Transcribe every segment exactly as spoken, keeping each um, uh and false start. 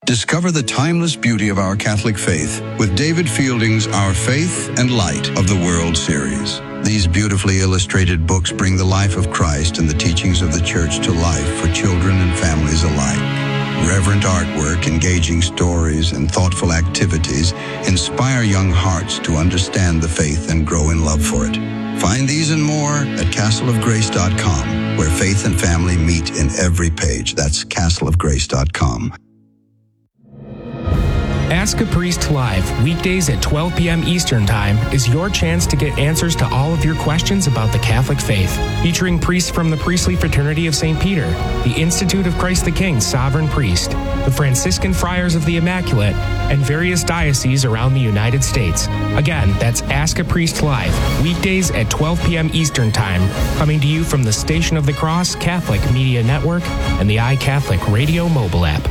Discover the timeless beauty of our Catholic faith with David Fielding's Our Faith and Light of the World series. These beautifully illustrated books bring the life of Christ and the teachings of the Church to life for children and families alike. Reverent artwork, engaging stories, and thoughtful activities inspire young hearts to understand the faith and grow in love for it. Find these and more at castle of grace dot com, where faith and family meet in every page. That's castle of grace dot com. Ask a Priest Live, weekdays at twelve p.m. Eastern Time, is your chance to get answers to all of your questions about the Catholic faith. Featuring priests from the Priestly Fraternity of Saint Peter, the Institute of Christ the King Sovereign Priest, the Franciscan Friars of the Immaculate, and various dioceses around the United States. Again, that's Ask a Priest Live, weekdays at twelve p.m. Eastern Time, coming to you from the Station of the Cross Catholic Media Network and the iCatholic Radio mobile app.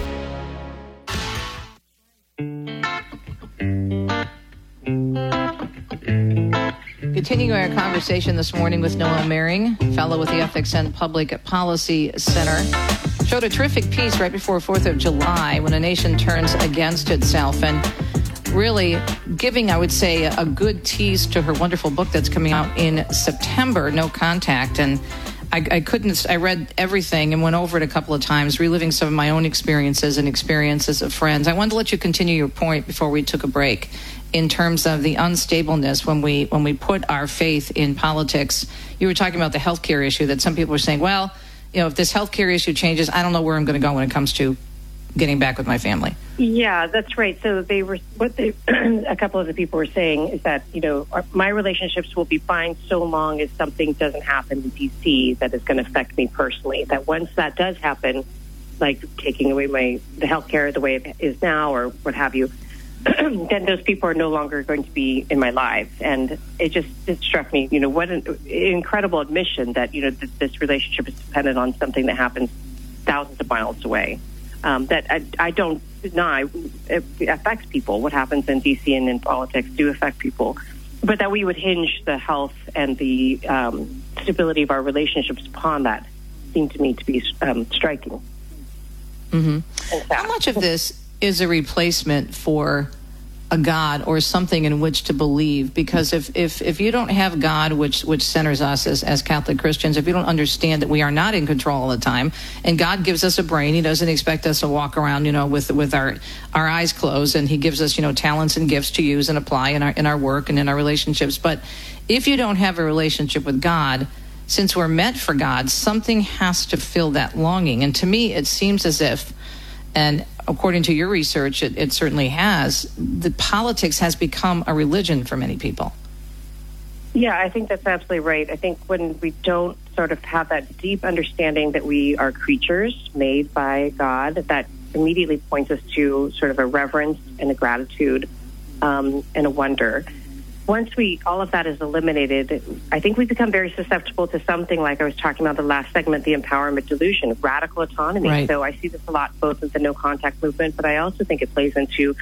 Continuing our conversation this morning with Noel Mering, fellow with the Ethics and Public Policy Center, showed a terrific piece right before fourth of July when a nation turns against itself, and really giving, I would say, a good tease to her wonderful book that's coming out in September, No Contact. And I, I couldn't, I read everything and went over it a couple of times, reliving some of my own experiences and experiences of friends. I wanted to let you continue your point before we took a break in terms of the unstableness when we when we put our faith in politics. You were talking about the healthcare issue, that some people are saying, well, you know, if this healthcare issue changes, I don't know where I'm going to go when it comes to getting back with my family. Yeah, that's right. So they were, what they, a couple of the people were saying is that, you know, our, my relationships will be fine so long as something doesn't happen in D C that is going to affect me personally. That once that does happen, like taking away my the healthcare the way it is now or what have you, then those people are no longer going to be in my life. And it just it struck me, you know, what an incredible admission that, you know, th- this relationship is dependent on something that happens thousands of miles away. Um, that I, I don't deny it affects people. What happens in D C and in politics do affect people. But that we would hinge the health and the um, stability of our relationships upon that seemed to me to be um, striking. Mm-hmm. How much of this is a replacement for a God or something in which to believe? Because if if, if you don't have God, which which centers us as, as Catholic Christians, if you don't understand that we are not in control all the time, and God gives us a brain, he doesn't expect us to walk around, you know, with with our, our eyes closed, and he gives us, you know, talents and gifts to use and apply in our in our work and in our relationships. But if you don't have a relationship with God, since we're meant for God, something has to fill that longing. And to me, it seems as if, and according to your research, it, it certainly has, the politics has become a religion for many people. Yeah, I think that's absolutely right. I think when we don't sort of have that deep understanding that we are creatures made by God, that immediately points us to sort of a reverence and a gratitude um, and a wonder. Once we all of that is eliminated, I think we become very susceptible to something like I was talking about the last segment, the empowerment delusion, radical autonomy. Right. So I see this a lot both in the no contact movement, but I also think it plays into